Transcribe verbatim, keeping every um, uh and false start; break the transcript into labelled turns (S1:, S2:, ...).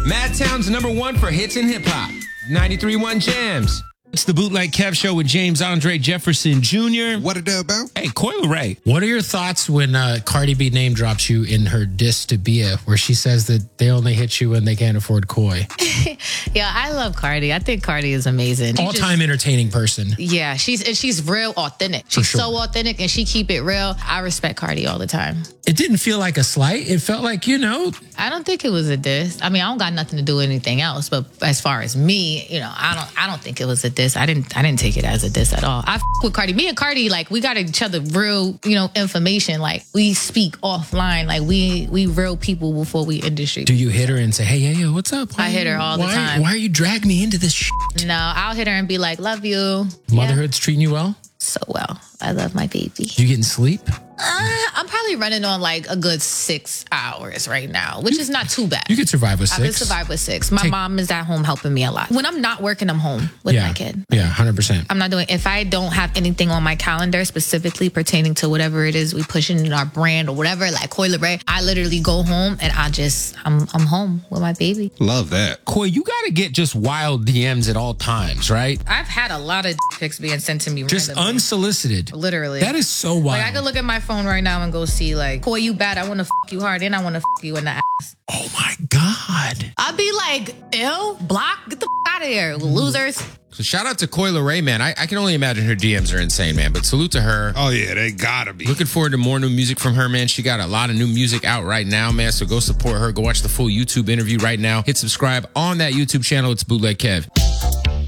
S1: Madtown's number one for hits and hip hop. ninety-three point one Jams. It's the Bootleg Kev Show with James Andre Jefferson Junior
S2: What it do about?
S1: Hey, Coi Leray.
S3: What are your thoughts when uh, Cardi B name drops you in her diss to Bia, where she says that they only hit you when they can't afford Coi?
S4: Yeah, I love Cardi. I think Cardi is amazing. She
S3: All-time
S4: just,
S3: entertaining person.
S4: Yeah, she's and she's real authentic. She's
S3: sure.
S4: so authentic and she keep it real. I respect Cardi all the time.
S3: It didn't feel like a slight. It felt like, you know.
S4: I don't think it was a diss. I mean, I don't got nothing to do with anything else. But as far as me, you know, I don't I don't think it was a diss. I didn't I didn't take it as a diss at all. I f- with Cardi. Me and Cardi, like, we got each other real, you know, information. Like, we speak offline. Like, we we real people before we industry.
S3: Do you hit her and say, hey, yeah, yeah, what's up? Why
S4: I hit her all the
S3: why,
S4: time.
S3: Why are you dragging me into this shit?
S4: No, I'll hit her and be like, love you.
S3: Motherhood's
S4: Yeah.
S3: treating you well?
S4: So well. I love my baby.
S3: You getting sleep?
S4: Uh, I'm probably running on like a good six hours right now, which is not too bad.
S3: You could survive with
S4: I
S3: six.
S4: could survive with six. My
S3: Take-
S4: mom is at home helping me a lot. When I'm not working, I'm home with
S3: yeah.
S4: my kid.
S3: Yeah, one hundred percent.
S4: I'm not doing, if I don't have anything on my calendar specifically pertaining to whatever it is we pushing in our brand or whatever, like Coi Leray, I literally go home and I just, I'm I'm home with my baby.
S2: Love that.
S1: Coi, you got to get just wild D Ms at all times, right?
S4: I've had a lot of pics being sent to me
S3: Just
S4: randomly.
S3: unsolicited.
S4: Literally.
S3: That is so wild.
S4: Like, I could look at my phone right now and go see, like, Coi, you bad. I want to f you hard and I want to f you in the ass.
S3: Oh my God.
S4: I'd be like, ew, block, get the f out of here, losers.
S1: So shout out to Coi Leray, man. I, I can only imagine her D Ms are insane, man. But salute to her.
S2: Oh, yeah, they gotta be.
S1: Looking forward to more new music from her, man. She got a lot of new music out right now, man. So go support her. Go watch the full YouTube interview right now. Hit subscribe on that YouTube channel. It's Bootleg Kev.